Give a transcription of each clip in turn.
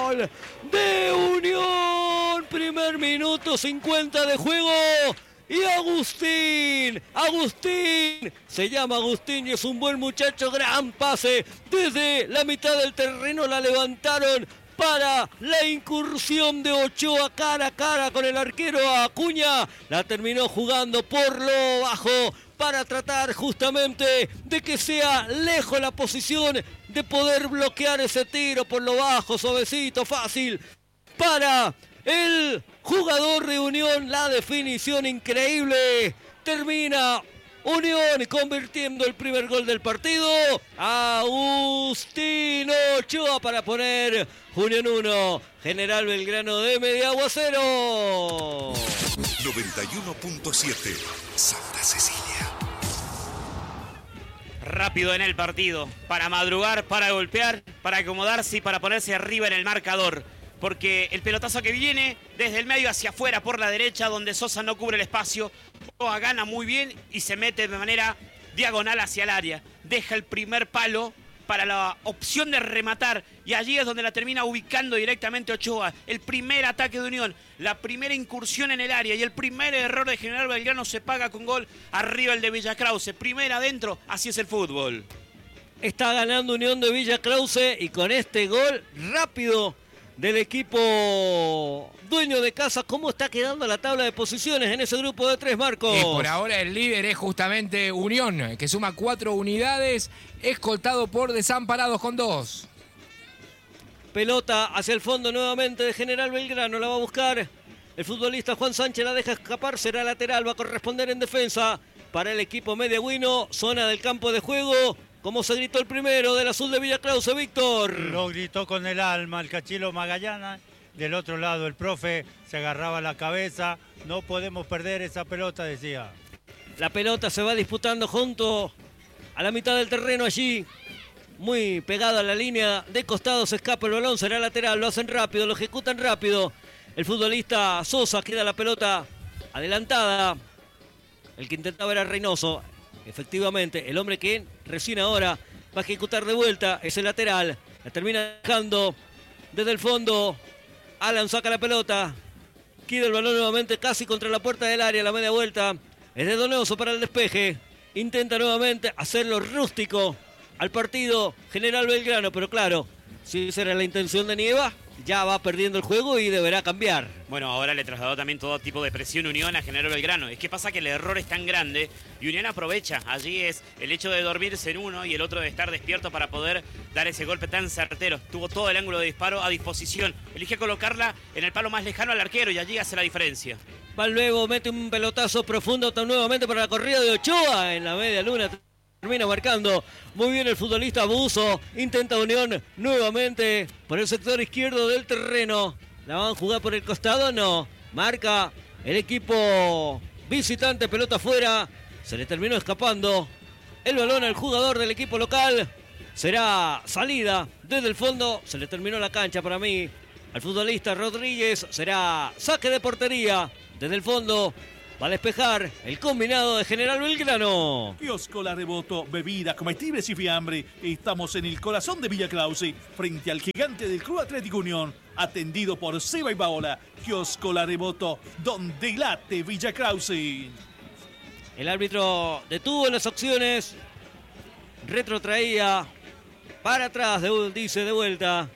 gol de Unión. Primer minuto, 50 de juego. Y Agustín, se llama Agustín y es un buen muchacho, gran pase desde la mitad del terreno, la levantaron para la incursión de Ochoa cara a cara con el arquero Acuña, la terminó jugando por lo bajo para tratar justamente de que sea lejos la posición de poder bloquear ese tiro por lo bajo, suavecito, fácil para el jugador de Unión. La definición increíble, termina Unión convirtiendo el primer gol del partido. Agustín Ochoa para poner Unión 1, General Belgrano de Mediagua 0. 91.7 Santa Cecilia. Rápido en el partido, para madrugar, para golpear, para acomodarse y para ponerse arriba en el marcador. Porque el pelotazo que viene desde el medio hacia afuera por la derecha, donde Sosa no cubre el espacio, Ochoa gana muy bien y se mete de manera diagonal hacia el área. Deja el primer palo para la opción de rematar y allí es donde la termina ubicando directamente Ochoa. El primer ataque de Unión, la primera incursión en el área y el primer error de General Belgrano se paga con gol. Arriba el de Villa Krause, primera adentro, así es el fútbol. Está ganando Unión de Villa Krause y con este gol rápido del equipo dueño de casa. ¿Cómo está quedando la tabla de posiciones en ese grupo de 3, Marcos? Por ahora el líder es justamente Unión, que suma 4 unidades, escoltado por Desamparados con 2. Pelota hacia el fondo nuevamente de General Belgrano, la va a buscar el futbolista Juan Sánchez, la deja escapar, será lateral, va a corresponder en defensa para el equipo mediagüino, zona del campo de juego. ¿Cómo se gritó el primero del azul de Villa Krause, Víctor? Lo gritó con el alma el Cachilo Magallana. Del otro lado el profe se agarraba la cabeza. No podemos perder esa pelota, decía. La pelota se va disputando junto a la mitad del terreno allí. Muy pegado a la línea de costado, se escapa el balón, será lateral. Lo hacen rápido, lo ejecutan rápido. El futbolista Sosa queda la pelota adelantada. El que intentaba era Reynoso. Efectivamente, el hombre que recién ahora va a ejecutar de vuelta es el lateral. La termina dejando desde el fondo. Alan saca la pelota. Queda el balón nuevamente casi contra la puerta del área. La media vuelta es de Donoso para el despeje. Intenta nuevamente hacerlo rústico al partido General Belgrano. Pero claro, si esa era la intención de Nieva, ya va perdiendo el juego y deberá cambiar. Bueno, ahora le trasladó también todo tipo de presión Unión a General Belgrano. Es que pasa que el error es tan grande y Unión aprovecha. Allí es el hecho de dormirse en uno y el otro de estar despierto para poder dar ese golpe tan certero. Tuvo todo el ángulo de disparo a disposición. Elige colocarla en el palo más lejano al arquero y allí hace la diferencia. Va luego, mete un pelotazo profundo nuevamente para la corrida de Ochoa en la media luna. Termina marcando muy bien el futbolista Buzo. Intenta Unión nuevamente por el sector izquierdo del terreno. ¿La van a jugar por el costado? No. Marca el equipo visitante, pelota afuera. Se le terminó escapando el balón al jugador del equipo local. Será salida desde el fondo. Se le terminó la cancha para mí. Al futbolista Rodríguez será saque de portería desde el fondo. Va a despejar el combinado de General Belgrano. Kiosco La Devoto, bebidas, comestibles y fiambre. Estamos en el corazón de Villa Krause, frente al gigante del Club Atlético Unión. Atendido por Seba y Paola. Kiosco La Devoto, donde late Villa Krause. El árbitro detuvo las acciones. Retrotraía para atrás, dice de vuelta.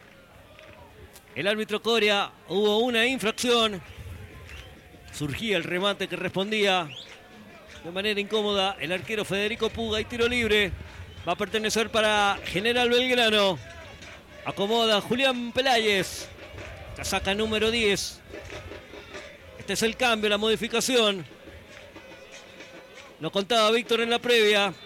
El árbitro Coria, hubo una infracción. Surgía el remate que respondía de manera incómoda el arquero Federico Puga y tiro libre. Va a pertenecer para General Belgrano. Acomoda Julián Peláez. La saca número 10. Este es el cambio, la modificación. Lo contaba Víctor en la previa.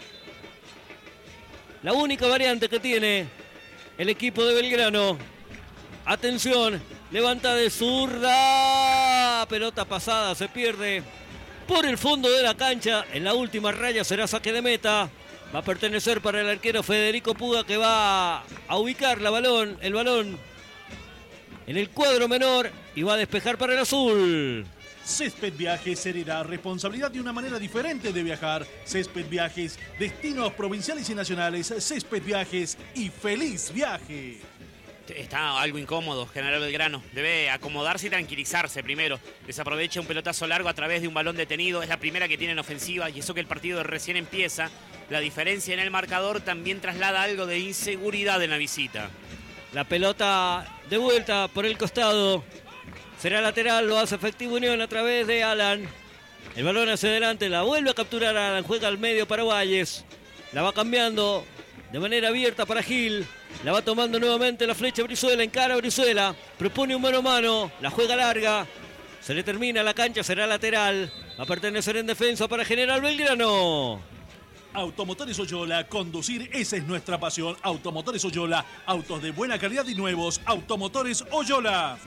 La única variante que tiene el equipo de Belgrano. Atención, levanta de zurda. Pelota pasada, se pierde por el fondo de la cancha. En la última raya será saque de meta. Va a pertenecer para el arquero Federico Puga, que va a ubicar el balón en el cuadro menor y va a despejar para el azul. Césped Viajes heredará responsabilidad de una manera diferente de viajar. Césped Viajes, destinos provinciales y nacionales. Césped Viajes y feliz viaje. Está algo incómodo General Belgrano. Debe acomodarse y tranquilizarse primero. Desaprovecha un pelotazo largo a través de un balón detenido. Es la primera que tiene en ofensiva y eso que el partido recién empieza. La diferencia en el marcador también traslada algo de inseguridad en la visita. La pelota de vuelta por el costado. Será lateral, lo hace efectivo Unión a través de Alan. El balón hacia adelante, la vuelve a capturar Alan. Juega al medio para Valles. La va cambiando de manera abierta para Gil. La va tomando nuevamente la flecha Brizuela, encara a Brizuela, propone un mano a mano, la juega larga, se le termina la cancha, será lateral, va a pertenecer en defensa para General Belgrano. Automotores Oyola, conducir, esa es nuestra pasión. Automotores Oyola, autos de buena calidad y nuevos. Automotores Oyola.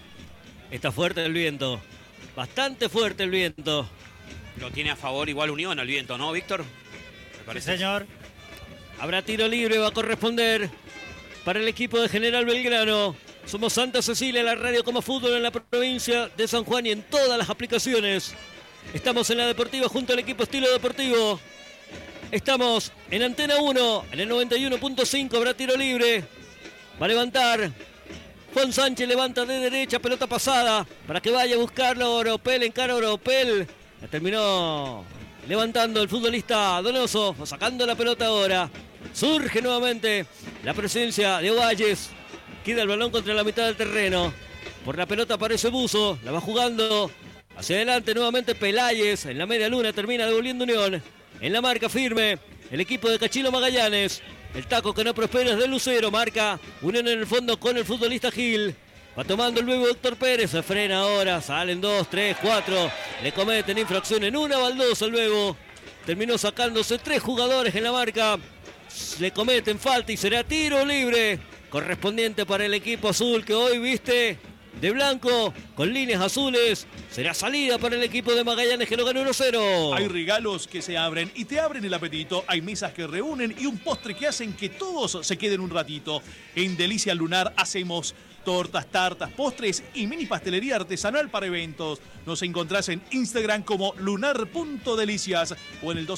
Está fuerte el viento, bastante fuerte el viento. Lo tiene a favor igual Unión al viento, ¿no, Víctor? Sí, señor. Habrá tiro libre, va a corresponder para el equipo de General Belgrano. Somos Santa Cecilia, la radio como fútbol en la provincia de San Juan y en todas las aplicaciones. Estamos en la Deportiva junto al equipo Estilo Deportivo. Estamos en Antena 1, en el 91.5, habrá tiro libre. Va a levantar. Juan Sánchez levanta de derecha, pelota pasada, para que vaya a buscarlo Oropel, encara Oropel. La terminó levantando el futbolista Donoso, sacando la pelota ahora. Surge nuevamente la presencia de Valles. Queda el balón contra la mitad del terreno. Por la pelota aparece Buzo, la va jugando hacia adelante nuevamente Peláez. En la media luna termina devolviendo Unión. En la marca firme el equipo de Cachilo Magallanes. El taco que no prospera es de Lucero. Marca Unión en el fondo con el futbolista Gil. Va tomando el nuevo Héctor Pérez. Se frena ahora. Salen 2, 3, 4. Le cometen infracción en una baldosa el nuevo. Terminó sacándose 3 jugadores en la marca. Le cometen falta y será tiro libre. Correspondiente para el equipo azul que hoy viste de blanco con líneas azules. Será salida para el equipo de Magallanes que lo ganó 1-0. Hay regalos que se abren y te abren el apetito. Hay mesas que reúnen y un postre que hacen que todos se queden un ratito. En Delicia Lunar hacemos tortas, tartas, postres y mini pastelería artesanal para eventos. Nos encontrás en Instagram como lunar.delicias o en el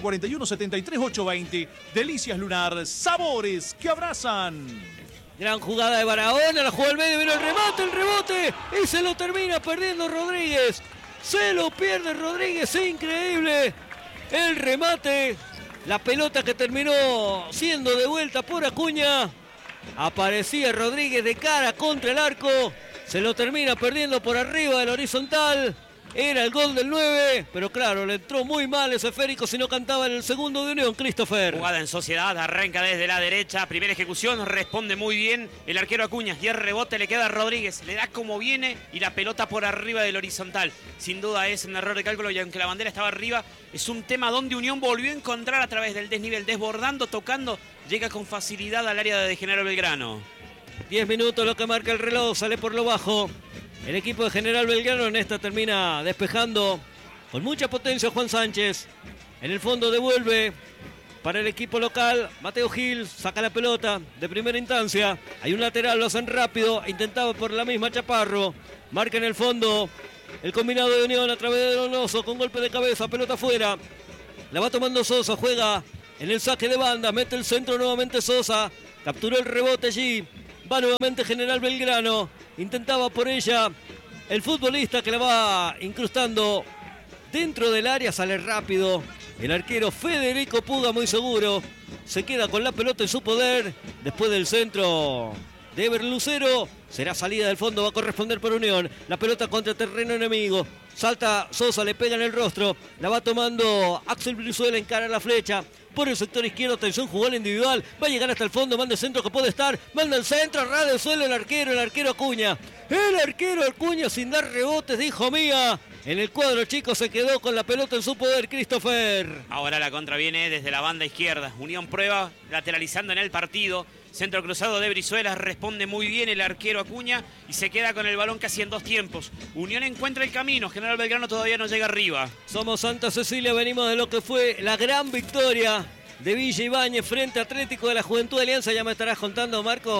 264-41-73-820. Delicias Lunar, sabores que abrazan. Gran jugada de Barahona, la jugó al medio, vino el rebote y se lo termina perdiendo Rodríguez. Se lo pierde Rodríguez, increíble. El remate, la pelota que terminó siendo devuelta por Acuña. Aparecía Rodríguez de cara contra el arco. Se lo termina perdiendo por arriba del horizontal. Era el gol del 9, pero claro, le entró muy mal ese esférico si no cantaba en el segundo de Unión, Christopher. Jugada en sociedad, arranca desde la derecha, primera ejecución, responde muy bien el arquero Acuña y el rebote le queda a Rodríguez, le da como viene y la pelota por arriba del horizontal. Sin duda es un error de cálculo y aunque la bandera estaba arriba, es un tema donde Unión volvió a encontrar a través del desnivel, desbordando, tocando, llega con facilidad al área de General Belgrano. 10 minutos lo que marca el reloj, sale por lo bajo. El equipo de General Belgrano en esta termina despejando con mucha potencia Juan Sánchez. En el fondo devuelve para el equipo local. Mateo Gil saca la pelota de primera instancia. Hay un lateral, lo hacen rápido. Intentado por la misma Chaparro. Marca en el fondo el combinado de Unión a través de Donoso con golpe de cabeza, pelota afuera. La va tomando Sosa, juega en el saque de banda. Mete el centro nuevamente Sosa. Capturó el rebote allí. Va nuevamente General Belgrano. Intentaba por ella el futbolista que la va incrustando dentro del área. Sale rápido el arquero Federico Puga, muy seguro. Se queda con la pelota en su poder. Después del centro de Ever Lucero. Será salida del fondo, va a corresponder por Unión. La pelota contra terreno enemigo. Salta Sosa, le pega en el rostro. La va tomando Axel Brizuela, encara la flecha. Por el sector izquierdo, atención, jugó el individual. Va a llegar hasta el fondo, manda el centro que puede estar. Manda el centro, ras del suelo el arquero Acuña. El arquero Acuña sin dar rebotes, dijo Mía. En el cuadro chico se quedó con la pelota en su poder, Christopher. Ahora la contra viene desde la banda izquierda. Unión prueba, lateralizando en el partido. Centro cruzado de Brizuela, responde muy bien el arquero Acuña y se queda con el balón casi en 2 tiempos. Unión encuentra el camino, General Belgrano todavía no llega arriba. Somos Santa Cecilia, venimos de lo que fue la gran victoria de Villa Ibáñez frente a Atlético de la Juventud de Alianza. Ya me estarás contando, Marcos,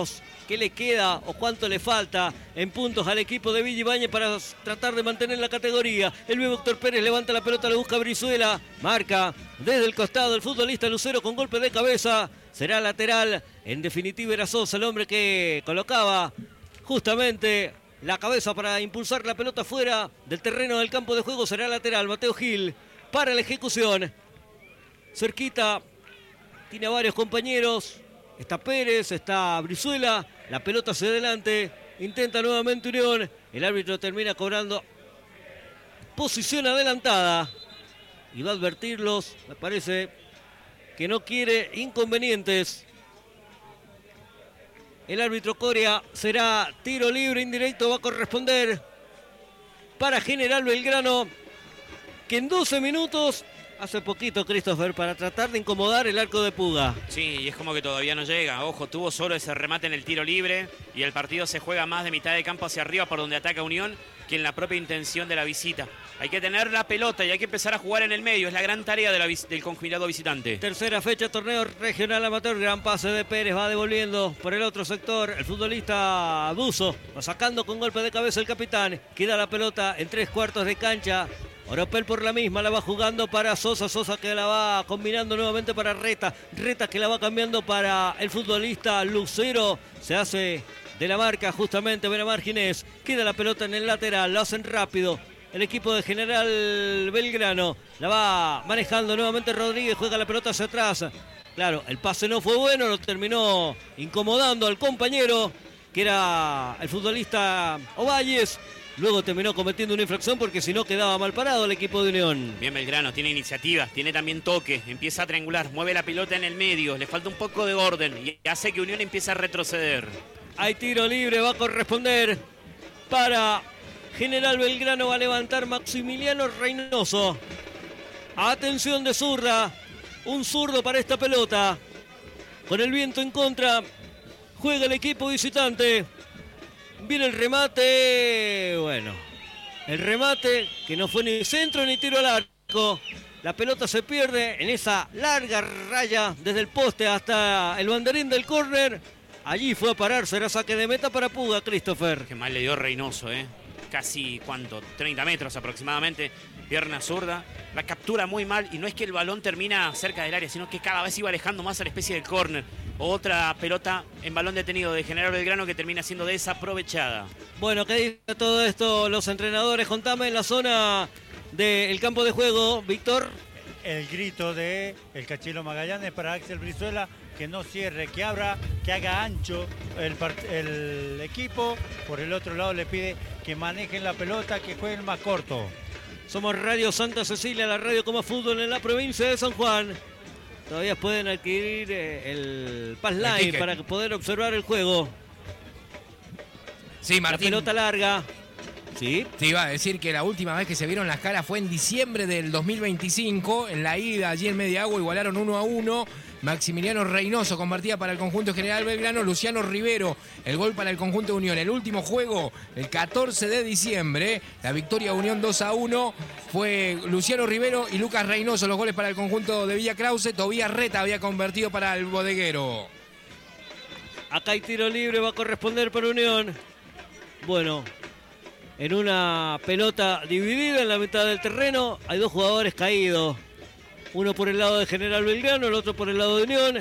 qué le queda o cuánto le falta en puntos al equipo de Villa Ibáñez para tratar de mantener la categoría. El nuevo Héctor Pérez levanta la pelota, le busca a Brizuela, marca desde el costado el futbolista Lucero con golpe de cabeza, será lateral. En definitiva era Sosa el hombre que colocaba justamente la cabeza para impulsar la pelota fuera del terreno del campo de juego, será lateral. Mateo Gil para la ejecución. Cerquita, tiene a varios compañeros. Está Pérez, está Brizuela. La pelota hacia adelante. Intenta nuevamente Unión. El árbitro termina cobrando posición adelantada. Y va a advertirlos. Me parece que no quiere inconvenientes. El árbitro Coria, será tiro libre indirecto. Va a corresponder para General Belgrano, que en 12 minutos... Hace poquito, Christopher, para tratar de incomodar el arco de Puga. Sí, y es como que todavía no llega. Ojo, tuvo solo ese remate en el tiro libre y el partido se juega más de mitad de campo hacia arriba por donde ataca Unión que en la propia intención de la visita. Hay que tener la pelota y hay que empezar a jugar en el medio. Es la gran tarea del conjunto visitante. Tercera fecha, torneo regional amateur. Gran pase de Pérez, va devolviendo por el otro sector. El futbolista Buzo va sacando con golpe de cabeza el capitán. Queda la pelota en 3/4 de cancha. Oropel por la misma, la va jugando para Sosa. Sosa que la va combinando nuevamente para Reta. Reta que la va cambiando para el futbolista Lucero. Se hace de la marca justamente Benamar Ginés. Queda la pelota en el lateral, lo hacen rápido. El equipo de General Belgrano la va manejando nuevamente Rodríguez. Juega la pelota hacia atrás. Claro, el pase no fue bueno, lo terminó incomodando al compañero, que era el futbolista Ovalles. Luego terminó cometiendo una infracción porque si no quedaba mal parado el equipo de Unión. Bien Belgrano, tiene iniciativa, tiene también toque, empieza a triangular, mueve la pelota en el medio, le falta un poco de orden y hace que Unión empiece a retroceder. Hay tiro libre, va a corresponder para General Belgrano, va a levantar Maximiliano Reynoso. Atención de zurda, un zurdo para esta pelota. Con el viento en contra, juega el equipo visitante. Viene el remate, bueno, el remate que no fue ni centro ni tiro al arco. La pelota se pierde en esa larga raya desde el poste hasta el banderín del córner. Allí fue a parar, será saque de meta para Puga, Christopher. Qué mal le dio Reynoso, casi, ¿cuánto? 30 metros aproximadamente, pierna zurda. La captura muy mal y no es que el balón termina cerca del área, sino que cada vez iba alejando más a la especie de córner. Otra pelota en balón detenido de General Belgrano que termina siendo desaprovechada. Bueno, ¿qué dice todo esto los entrenadores? Contame en la zona del campo de juego, Víctor. El grito de el Cachilo Magallanes para Axel Brizuela, que no cierre, que abra, que haga ancho el equipo. Por el otro lado le pide que manejen la pelota, que jueguen más corto. Somos Radio Santa Cecilia, la radio como fútbol en la provincia de San Juan. Todavía pueden adquirir el Pass Live para poder observar el juego. Sí, Martín. La pelota larga. Sí. Te iba a decir que la última vez que se vieron las caras fue en diciembre del 2025. En la ida allí en Mediagua igualaron 1-1. Maximiliano Reynoso convertía para el conjunto General Belgrano. Luciano Rivero, el gol para el conjunto de Unión. El último juego, el 14 de diciembre, la victoria de Unión 2-1. Fue Luciano Rivero y Lucas Reynoso los goles para el conjunto de Villa Krause. Tobías Reta había convertido para el bodeguero. Acá hay tiro libre, va a corresponder para Unión. Bueno, en una pelota dividida en la mitad del terreno, hay dos jugadores caídos. Uno por el lado de General Belgrano, el otro por el lado de Unión.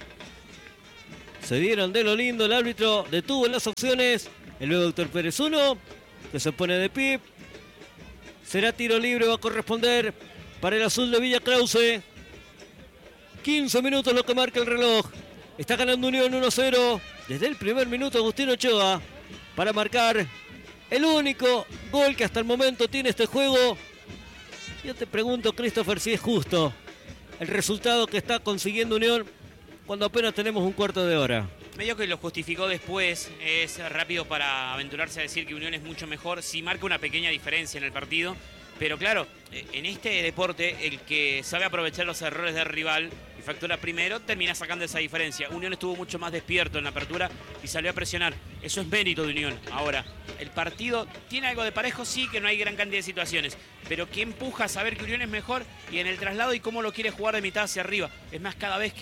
Se dieron de lo lindo, el árbitro detuvo las opciones. El nuevo Héctor Pérez 1, que se pone de pie. Será tiro libre, va a corresponder para el azul de Villa Krause. 15 minutos lo que marca el reloj. Está ganando Unión 1-0. Desde el primer minuto Agustín Ochoa para marcar el único gol que hasta el momento tiene este juego. Yo te pregunto, Christopher, si es justo el resultado que está consiguiendo Unión cuando apenas tenemos un cuarto de hora. Medio que lo justificó después, es rápido para aventurarse a decir que Unión es mucho mejor, sí marca una pequeña diferencia en el partido, pero claro, en este deporte el que sabe aprovechar los errores del rival y factura primero, termina sacando esa diferencia. Unión estuvo mucho más despierto en la apertura y salió a presionar, eso es mérito de Unión. Ahora, el partido tiene algo de parejo, sí, que no hay gran cantidad de situaciones, pero que empuja a saber que Unión es mejor y en el traslado y cómo lo quiere jugar de mitad hacia arriba. Es más, cada vez que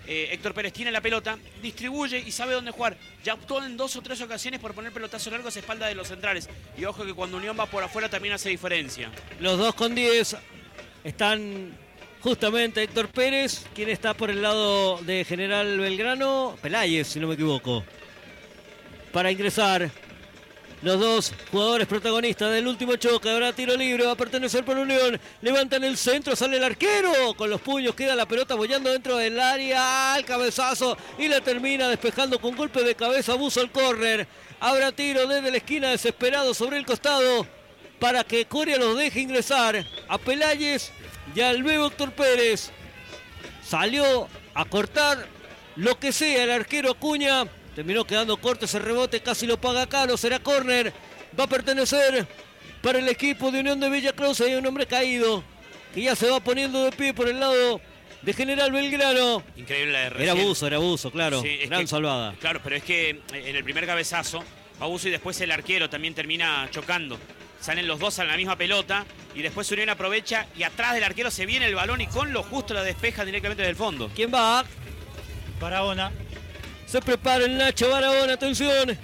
Héctor Pérez tiene la pelota, distribuye y sabe dónde jugar. Ya optó en 2 o 3 ocasiones por poner pelotazos largos a espalda de los centrales. Y ojo que cuando Unión va por afuera también hace diferencia. Los 2 con 10 están justamente Héctor Pérez, quien está por el lado de General Belgrano, Peláez, si no me equivoco. Para ingresar los 2 jugadores protagonistas del último choque. Habrá tiro libre, va a pertenecer por Unión. Levantan el centro, sale el arquero. Con los puños queda la pelota bollando dentro del área. Al cabezazo y la termina despejando con golpe de cabeza. Buzo al córner. Habrá tiro desde la esquina, desesperado sobre el costado, para que Coria los deje ingresar a Peláez y al Bebo Héctor Pérez. Salió a cortar lo que sea el arquero Acuña. Terminó quedando corto ese rebote, casi lo paga caro, será córner. Va a pertenecer para el equipo de Unión de Villa Cruce. Hay un hombre caído que ya se va poniendo de pie por el lado de General Belgrano. Increíble la de recién. Era abuso, claro. Sí, gran salvada. Claro, pero es que en el primer cabezazo, abuso y después el arquero también termina chocando. Salen los 2 a la misma pelota y después Unión aprovecha y atrás del arquero se viene el balón y con lo justo la despeja directamente del fondo. ¿Quién va? Barahona. Se prepara el Nacho Barahona, atención.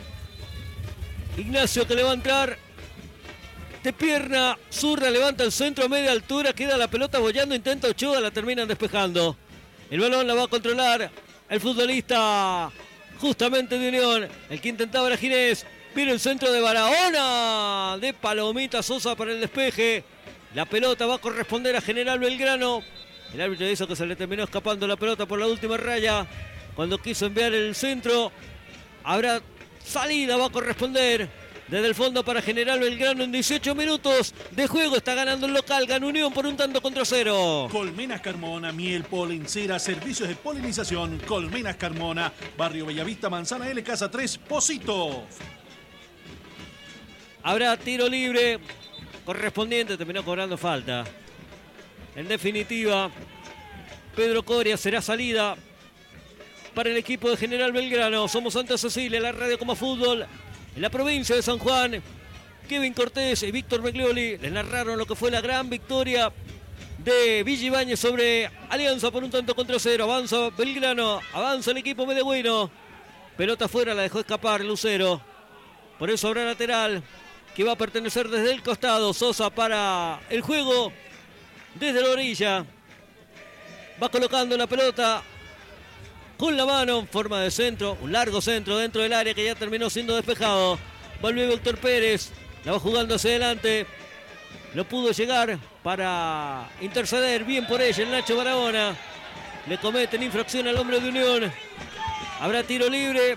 Ignacio que le va a entrar de pierna zurda, levanta el centro a media altura, queda la pelota bollando, intenta Ochoa, la terminan despejando. El balón la va a controlar el futbolista justamente de Unión, el que intentaba era Ginés. Viene el centro de Barahona, de Palomita Sosa para el despeje. La pelota va a corresponder a General Belgrano. El árbitro hizo que se le terminó escapando la pelota por la última raya. Cuando quiso enviar el centro, habrá salida, va a corresponder desde el fondo para General Belgrano en 18 minutos de juego. Está ganando el local, gana Unión por 1-0. Colmenas Carmona, miel, polen, cera, servicios de polinización. Colmenas Carmona, Barrio Bellavista, Manzana L, Casa 3, Pocito. Habrá tiro libre correspondiente, terminó cobrando falta. En definitiva, Pedro Coria será salida para el equipo de General Belgrano. Somos Santa Cecilia, la radio como fútbol en la provincia de San Juan. Kevin Cortés y Víctor Meglioli les narraron lo que fue la gran victoria de Villa Ibáñez sobre Alianza por 1-0. Avanza Belgrano, avanza el equipo medegüino. Pelota afuera, la dejó escapar Lucero. Por eso habrá lateral que va a pertenecer desde el costado. Sosa para el juego desde la orilla. Va colocando la pelota con la mano en forma de centro, un largo centro dentro del área que ya terminó siendo despejado. Vuelve Héctor Pérez, la va jugando hacia adelante. No pudo llegar para interceder bien por ella el Nacho Barahona. Le cometen infracción al hombre de Unión. Habrá tiro libre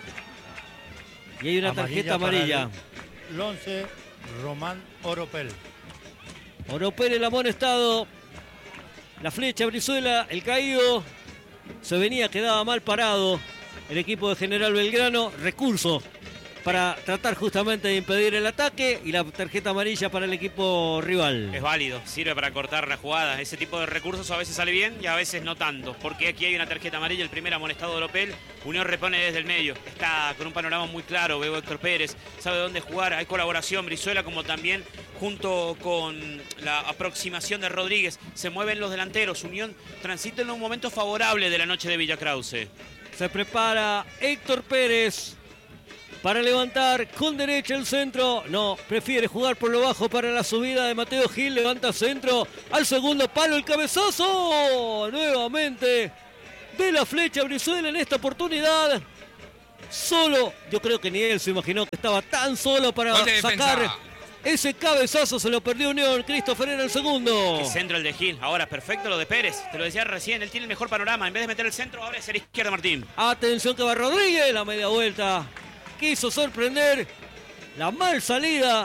y hay una tarjeta amarilla. El 11, Román Oropel. Oropel el amonestado. La flecha Brizuela, el caído. Se venía, quedaba mal parado el equipo de General Belgrano. Recurso para tratar justamente de impedir el ataque y la tarjeta amarilla para el equipo rival. Es válido, sirve para cortar la jugada. Ese tipo de recursos a veces sale bien y a veces no tanto. Porque aquí hay una tarjeta amarilla, el primer amonestado de Oropel. Unión repone desde el medio. Está con un panorama muy claro. Veo Héctor Pérez, sabe dónde jugar. Hay colaboración, Brizuela, como también junto con la aproximación de Rodríguez. Se mueven los delanteros. Unión transita en un momento favorable de la noche de Villa Krause. Se prepara Héctor Pérez para levantar con derecha el centro. No, prefiere jugar por lo bajo para la subida de Mateo Gil. Levanta centro al segundo palo, el cabezazo. Nuevamente de la flecha Brizuela en esta oportunidad. Solo, yo creo que ni él se imaginó que estaba tan solo para sacar ese cabezazo. Se lo perdió Unión. Christopher era el segundo. Qué centro el de Gil. Ahora perfecto lo de Pérez. Te lo decía recién, él tiene el mejor panorama. En vez de meter el centro, ahora es el izquierda Martín. Atención que va Rodríguez, la media vuelta. Quiso sorprender. La mala salida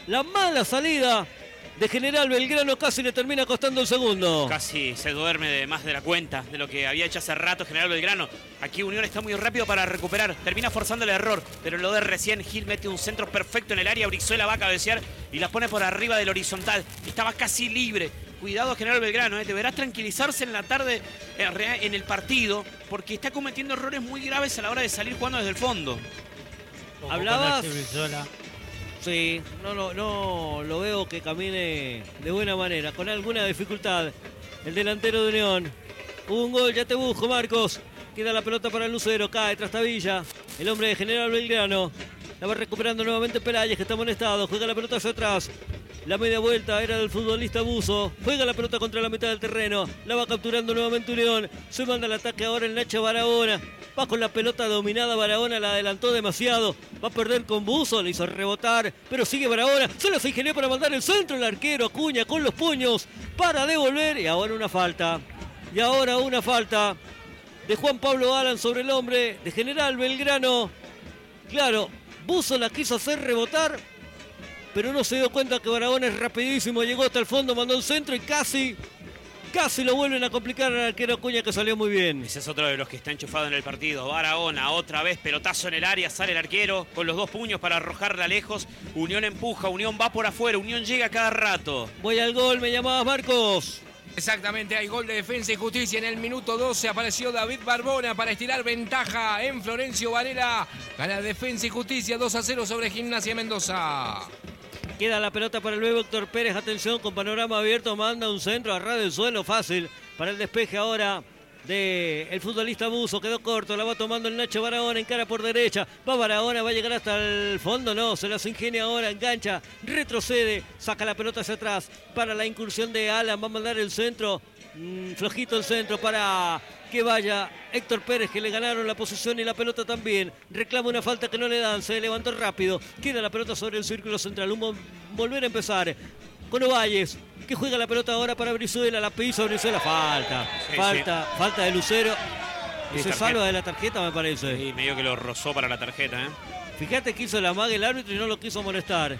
de General Belgrano casi le termina costando el segundo. Casi se duerme de más de la cuenta de lo que había hecho hace rato General Belgrano. Aquí Unión está muy rápido para recuperar. Termina forzando el error, pero lo de recién Gil mete un centro perfecto en el área. Brizuela va a cabecear y la pone por arriba del horizontal. Estaba casi libre. Cuidado General Belgrano, deberá tranquilizarse en la tarde en el partido, porque está cometiendo errores muy graves a la hora de salir jugando desde el fondo. ¿Hablabas? Sí, no lo veo que camine de buena manera, con alguna dificultad. El delantero de Unión. Hubo un gol, ya te busco, Marcos. Queda la pelota para el Lucero, cae Trastavilla, el hombre de General Belgrano. La va recuperando nuevamente Peláez, que está amonestado. Juega la pelota hacia atrás. La media vuelta era del futbolista Buzo. Juega la pelota contra la mitad del terreno. La va capturando nuevamente Unión. Se manda el ataque ahora el Nacho Barahona. Va con la pelota dominada Barahona, la adelantó demasiado. Va a perder con Buzo, le hizo rebotar. Pero sigue Barahona. Se las ingenió para mandar el centro. El arquero Acuña con los puños para devolver. Y ahora una falta. De Juan Pablo Alan sobre el hombre de General Belgrano. Claro, Buzo la quiso hacer rebotar, pero no se dio cuenta que Barahona es rapidísimo. Llegó hasta el fondo, mandó el centro y casi lo vuelven a complicar al arquero Acuña, que salió muy bien. Ese es otro de los que está enchufado en el partido. Barahona, otra vez pelotazo en el área, sale el arquero con los dos puños para arrojarla lejos. Unión empuja, Unión va por afuera, Unión llega cada rato. Voy al gol, me llamabas, Marcos. Exactamente, hay gol de Defensa y Justicia en el minuto 12. Apareció David Barbona para estirar ventaja en Florencio Varela. Gana Defensa y Justicia 2-0 sobre Gimnasia Mendoza. Queda la pelota para el nuevo Héctor Pérez. Atención, con panorama abierto, manda un centro a ras del suelo, fácil para el despeje ahora del futbolista Buzo. Quedó corto, la va tomando el Nacho Barahona, encara por derecha. Va Barahona, va a llegar hasta el fondo, no, se las ingenia ahora, engancha, retrocede, saca la pelota hacia atrás para la incursión de Alan. Va a mandar el centro, flojito el centro para que vaya Héctor Pérez, que le ganaron la posición y la pelota también. Reclama una falta que no le dan, se levantó rápido. Queda la pelota sobre el círculo central. Volver a empezar con Ovalles, que juega la pelota ahora para Brizuela. La pisa Brizuela, falta de Lucero. Y se salva de la tarjeta, me parece. Y medio que lo rozó para la tarjeta, ¿eh? Fíjate que hizo la maga el árbitro y no lo quiso molestar.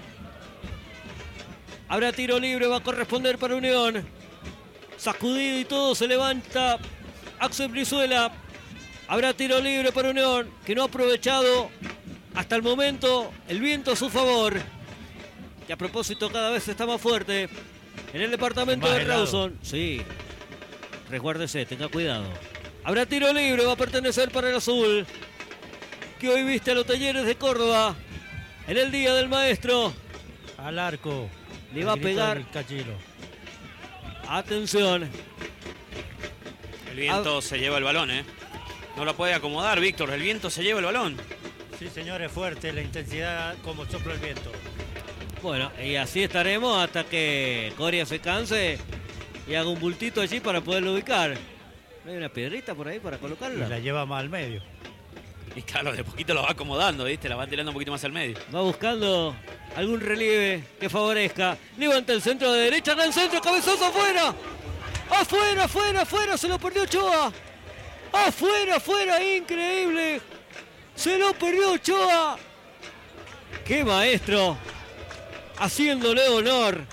Habrá tiro libre, va a corresponder para Unión. Sacudido y todo, se levanta Axel Brizuela. Habrá tiro libre para Unión, que no ha aprovechado hasta el momento el viento a su favor. Que a propósito cada vez está más fuerte en el departamento de Rawson. Sí, resguárdese, tenga cuidado. Habrá tiro libre, va a pertenecer para el azul, que hoy viste a los Talleres de Córdoba en el Día del Maestro. Al arco. Le va a pegar. Atención. El viento se lleva el balón, ¿eh? No lo puede acomodar, Víctor. El viento se lleva el balón. Sí, señor, es fuerte la intensidad como sopla el viento. Bueno, y así estaremos hasta que Coria se canse y haga un bultito allí para poderlo ubicar. ¿No hay una piedrita por ahí para colocarla? Y la lleva más al medio. Y claro, de poquito lo va acomodando, ¿viste? La va tirando un poquito más al medio. Va buscando algún relieve que favorezca. Levanta el centro de derecha, da el centro, cabezazo afuera. Afuera, se lo perdió Ochoa. Afuera, increíble. Se lo perdió Ochoa. ¡Qué maestro! Haciéndole honor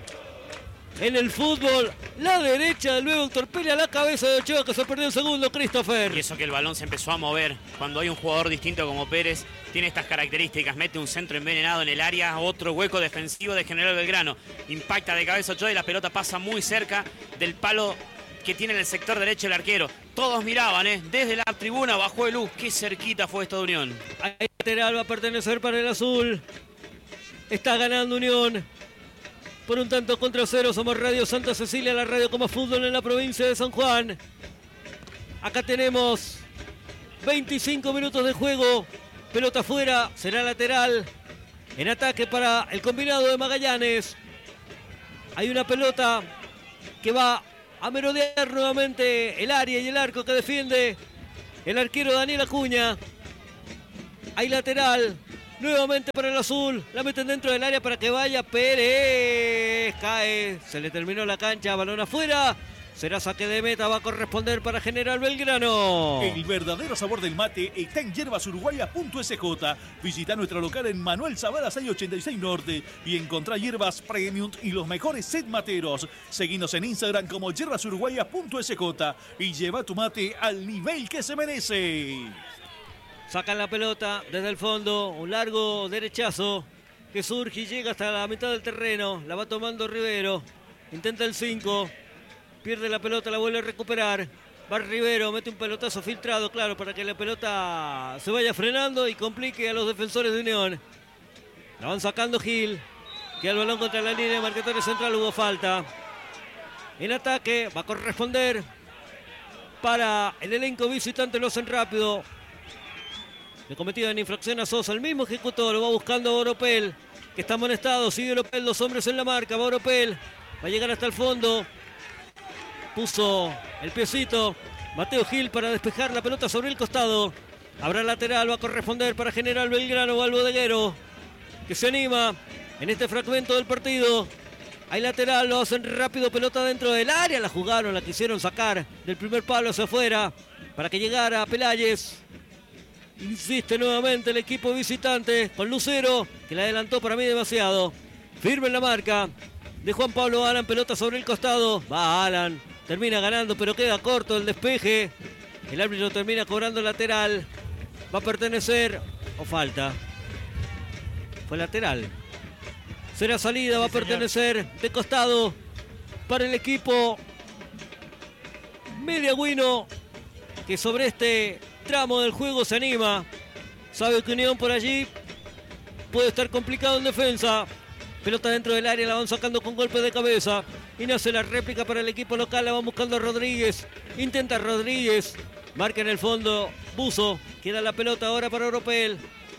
en el fútbol. La derecha del nuevo Héctor Pérez a la cabeza de Ochoa, que se perdió el segundo, Christopher. Y eso que el balón se empezó a mover. Cuando hay un jugador distinto como Pérez, tiene estas características. Mete un centro envenenado en el área, otro hueco defensivo de General Belgrano. Impacta de cabeza Ochoa y la pelota pasa muy cerca del palo que tiene en el sector derecho el arquero. Todos miraban, desde la tribuna bajó el luz. Qué cerquita fue esta Unión. Ahí lateral va a pertenecer para el azul. Está ganando Unión por 1-0. Somos Radio Santa Cecilia, la radio como fútbol en la provincia de San Juan. Acá tenemos 25 minutos de juego. Pelota afuera, será lateral. En ataque para el combinado de Magallanes. Hay una pelota que va a merodear nuevamente el área y el arco que defiende el arquero Daniel Acuña. Hay lateral. Nuevamente para el azul, la meten dentro del área para que vaya Pérez. Cae, se le terminó la cancha, balón afuera. Será saque de meta, va a corresponder para General Belgrano. El verdadero sabor del mate está en hierbasurguaya.sj. Visita nuestro local en Manuel Zavala 686 Norte y encontrá hierbas premium y los mejores set materos. Seguinos en Instagram como hierbasurguaya.sj y lleva tu mate al nivel que se merece. Sacan la pelota desde el fondo, un largo derechazo que surge y llega hasta la mitad del terreno. La va tomando Rivero, intenta el 5, pierde la pelota, la vuelve a recuperar. Va Rivero, mete un pelotazo filtrado, claro, para que la pelota se vaya frenando y complique a los defensores de Unión. La van sacando Gil, que el balón contra la línea de marcatorio central, hubo falta. En ataque va a corresponder para el elenco visitante, lo hacen rápido. Le cometían infracción a Sosa, el mismo ejecutor, lo va buscando a Oropel, que está amonestado, sigue Oropel, 2 hombres en la marca, va Oropel, va a llegar hasta el fondo. Puso el piecito Mateo Gil para despejar la pelota sobre el costado. Habrá lateral, va a corresponder para General Belgrano o al bodeguero, que se anima en este fragmento del partido. Hay lateral, lo hacen rápido, pelota dentro del área, la jugaron, la quisieron sacar del primer palo hacia afuera para que llegara Peláez. Insiste nuevamente el equipo visitante con Lucero, que la adelantó para mí demasiado. Firme en la marca de Juan Pablo Alan, pelota sobre el costado. Va Alan, termina ganando, pero queda corto el despeje. El árbitro termina cobrando lateral. Va a pertenecer, o falta. Fue lateral. Será salida, va a pertenecer de costado para el equipo mediagüino, que sobre este tramo del juego se anima. Sabe que Unión por allí puede estar complicado en defensa. Pelota dentro del área, la van sacando con golpe de cabeza. Y nace la réplica para el equipo local, la van buscando a Rodríguez. Intenta Rodríguez, marca en el fondo Buzo. Queda la pelota ahora para Oropel.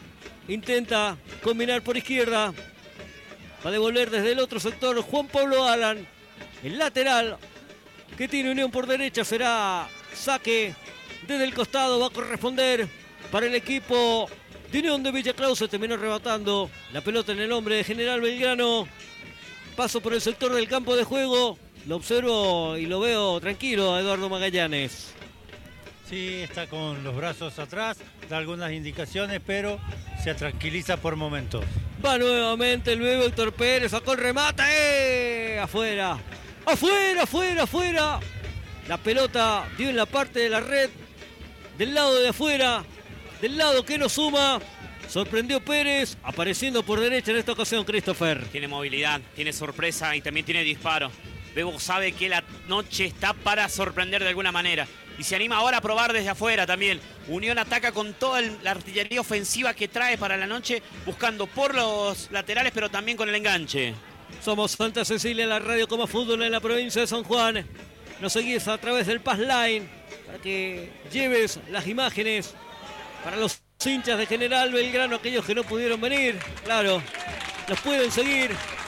Intenta combinar por izquierda. Va a devolver desde el otro sector Juan Pablo Alan. El lateral que tiene Unión por derecha será saque desde el costado. Va a corresponder para el equipo de Unión de Villa Clau. Se terminó arrebatando la pelota en el hombre de General Belgrano. Paso por el sector del campo de juego. Lo observo y lo veo tranquilo a Eduardo Magallanes. Sí, está con los brazos atrás, da algunas indicaciones, pero se tranquiliza por momentos. Va nuevamente el nuevo Héctor Pérez, sacó el remate. Afuera, afuera, afuera, afuera. La pelota dio en la parte de la red, del lado de afuera, del lado que nos suma. Sorprendió Pérez, apareciendo por derecha en esta ocasión Christopher. Tiene movilidad, tiene sorpresa y también tiene disparo. Bebo sabe que la noche está para sorprender de alguna manera. Y se anima ahora a probar desde afuera también. Unión ataca con toda la artillería ofensiva que trae para la noche, buscando por los laterales, pero también con el enganche. Somos Santa Cecilia, la radio como fútbol en la provincia de San Juan. Nos seguís a través del Pass Line para que lleves las imágenes para los hinchas de General Belgrano, aquellos que no pudieron venir. Claro, los pueden seguir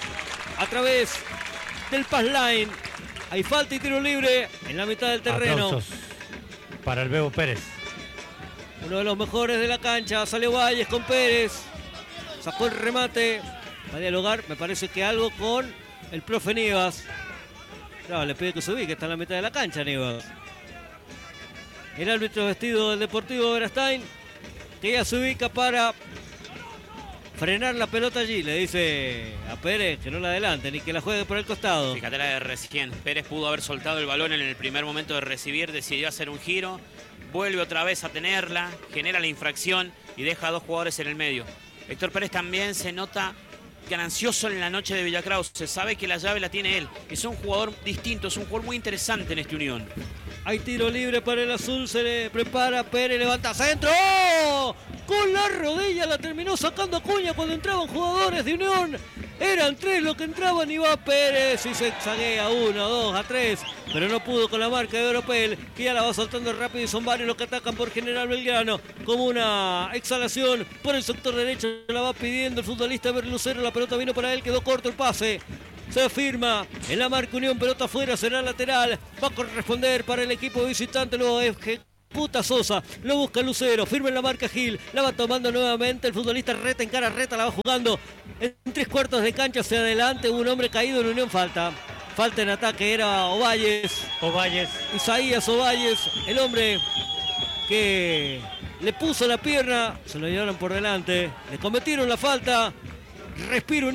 a través del Pass Line. Hay falta y tiro libre en la mitad del terreno. Aplausos para el Bebo Pérez. Uno de los mejores de la cancha. Salió Valles con Pérez. Sacó el remate. Va a dialogar, me parece que algo con el profe Nievas. Claro, le pide que se ubique, está en la mitad de la cancha Nievas. El árbitro vestido del Deportivo Verastain, que ya se ubica para frenar la pelota allí. Le dice a Pérez que no la adelante ni que la juegue por el costado. Fíjate la de recién. Pérez pudo haber soltado el balón en el primer momento de recibir, decidió hacer un giro, vuelve otra vez a tenerla, genera la infracción y deja a 2 jugadores en el medio. Héctor Pérez también se nota ganancioso en la noche de Villa Clau. Se sabe que la llave la tiene él. Es un jugador distinto, es un jugador muy interesante en esta Unión. Hay tiro libre para el azul, se le prepara Pérez, levanta centro. ¡Oh! Con la rodilla la terminó sacando Acuña cuando entraban jugadores de Unión. Eran 3 los que entraban y va Pérez y se zaguea 1, 2, a 3. Pero no pudo con la marca de Oropel, que ya la va soltando rápido y son varios los que atacan por General Belgrano. Como una exhalación por el sector derecho la va pidiendo el futbolista Berlucero. La pelota vino para él, quedó corto el pase. Se firma en la marca Unión, pelota afuera, será lateral. Va a corresponder para el equipo visitante, luego ejecuta Sosa, lo busca Lucero, firma en la marca Gil, la va tomando nuevamente el futbolista Reta, en cara Reta, la va jugando en 3/4 de cancha hacia adelante. Hubo un hombre caído en Unión, falta en ataque, era Ovalles, Isaías Ovalles, el hombre que le puso la pierna, se lo llevaron por delante, le cometieron la falta. Respira